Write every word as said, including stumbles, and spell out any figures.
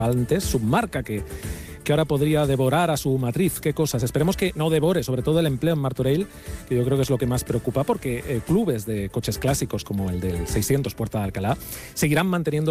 antes, submarca que, que ahora podría devorar a su matriz. Qué cosas. Esperemos que no devore, sobre todo el empleo en Martorell, que yo creo que es lo que más preocupa, porque eh, clubes de coches clásicos como el del seiscientos Puerta de Alcalá seguirán manteniendo